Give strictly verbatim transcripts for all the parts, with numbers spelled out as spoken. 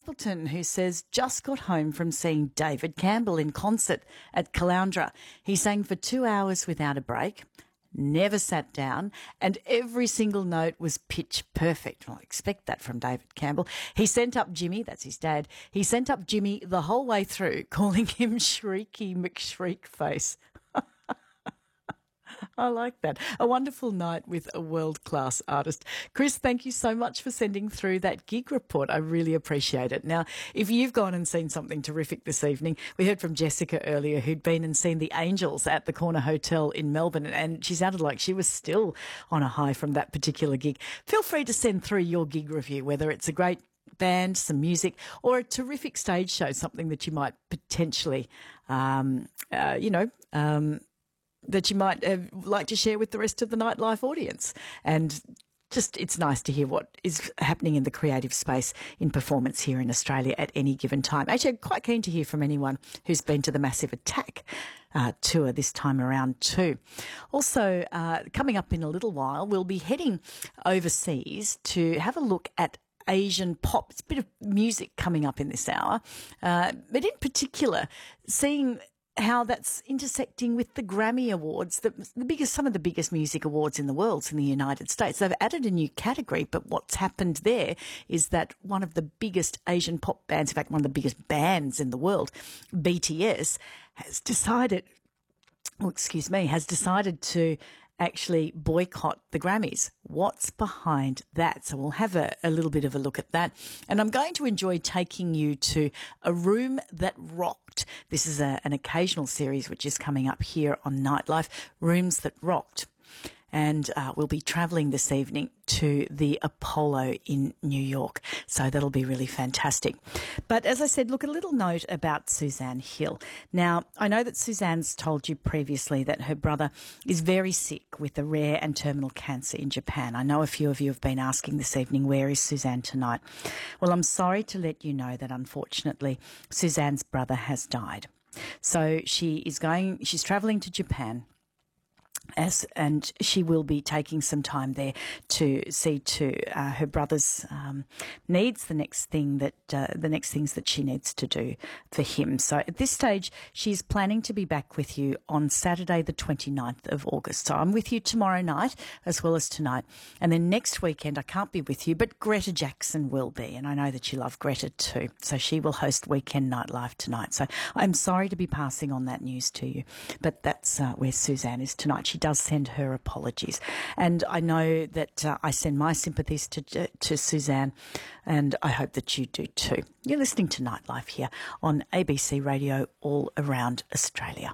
Stapleton, who says, just got home from seeing David Campbell in concert at Caloundra. He sang for two hours without a break, never sat down, and every single note was pitch perfect. Well, I expect that from David Campbell. He sent up Jimmy, that's his dad, he sent up Jimmy the whole way through, calling him Shrieky McShriekface. I like that. A wonderful night with a world-class artist. Chris, thank you so much for sending through that gig report. I really appreciate it. Now, if you've gone and seen something terrific this evening, we heard from Jessica earlier who'd been and seen the Angels at the Corner Hotel in Melbourne, and she sounded like she was still on a high from that particular gig. Feel free to send through your gig review, whether it's a great band, some music, or a terrific stage show, something that you might potentially, um, uh, you know, um, that you might uh, like to share with the rest of the Nightlife audience. And just it's nice to hear what is happening in the creative space in performance here in Australia at any given time. Actually, I'm quite keen to hear from anyone who's been to the Massive Attack uh, tour this time around too. Also, uh, coming up in a little while, we'll be heading overseas to have a look at Asian pop. It's a bit of music coming up in this hour, uh, but in particular, seeing how that's intersecting with the Grammy Awards, the, the biggest, some of the biggest music awards in the world in the United States. They've added a new category, but what's happened there is that one of the biggest Asian pop bands, in fact, one of the biggest bands in the world, B T S, has decided, oh, excuse me, has decided to actually boycott the Grammys. What's behind that? So we'll have a, a little bit of a look at that. And I'm going to enjoy taking you to A Room That Rocked. This is a, an occasional series which is coming up here on Nightlife, Rooms That Rocked. And uh, we'll be travelling this evening to the Apollo in New York. So that'll be really fantastic. But as I said, look, a little note about Suzanne Hill. Now, I know that Suzanne's told you previously that her brother is very sick with a rare and terminal cancer in Japan. I know a few of you have been asking this evening, where is Suzanne tonight? Well, I'm sorry to let you know that unfortunately Suzanne's brother has died. So she is going, she's travelling to Japan. As, and she will be taking some time there to see to uh, her brother's um, needs, the next thing that uh, the next things that she needs to do for him. So at this stage, she's planning to be back with you on Saturday, the twenty-ninth of August. So I'm with you tomorrow night as well as tonight, and then next weekend I can't be with you, but Greta Jackson will be, and I know that you love Greta too. So she will host Weekend Nightlife tonight. So I'm sorry to be passing on that news to you, but that's uh, where Suzanne is tonight. She does send her apologies, and I know that uh, I send my sympathies to to Suzanne, and I hope that you do too. You're listening to Nightlife here on A B C Radio all around Australia.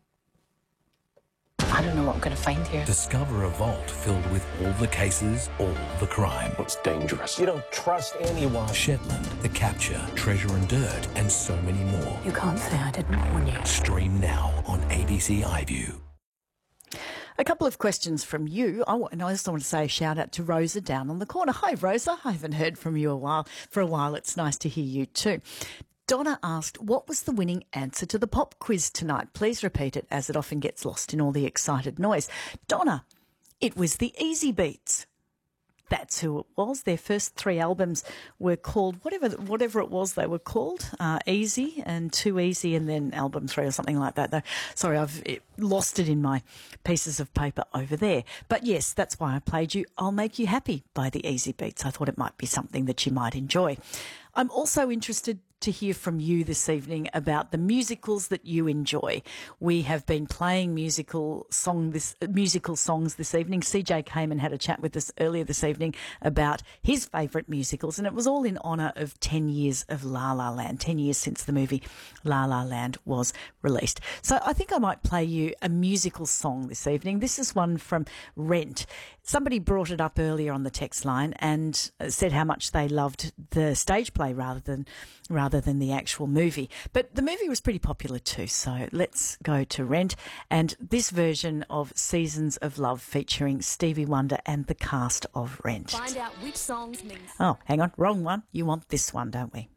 I don't know what I'm going to find here. Discover a vault filled with all the cases, all the crime. It's dangerous. You don't trust anyone. Shetland, The Capture, Treasure and Dirt, and so many more. You can't say I didn't warn you. Stream now on A B C iView. A couple of questions from you. Oh, and I also want to say a shout out to Rosa down on the corner. Hi, Rosa. I haven't heard from you a while. For a while. It's nice to hear you too. Donna asked, what was the winning answer to the pop quiz tonight? Please repeat it, as it often gets lost in all the excited noise. Donna, it was the Easy Beats. That's who it was. Their first three albums were called, whatever whatever it was they were called, uh, Easy and Too Easy, and then album three or something like that. Though, sorry, I've it, lost it in my pieces of paper over there. But yes, that's why I played you I'll Make You Happy by the Easy Beats. I thought it might be something that you might enjoy. I'm also interested to hear from you this evening about the musicals that you enjoy. We have been playing musical song this musical songs this evening. C J came and had a chat with us earlier this evening about his favourite musicals, and it was all in honour of ten years of La La Land, ten years since the movie La La Land was released. So I think I might play you a musical song this evening. This is one from Rent. Somebody brought it up earlier on the text line and said how much they loved the stage play rather than rather than the actual movie. But the movie was pretty popular too, so let's go to Rent and this version of Seasons of Love featuring Stevie Wonder and the cast of Rent. Find out which songs mean. Oh, hang on, wrong one. You want this one, don't we?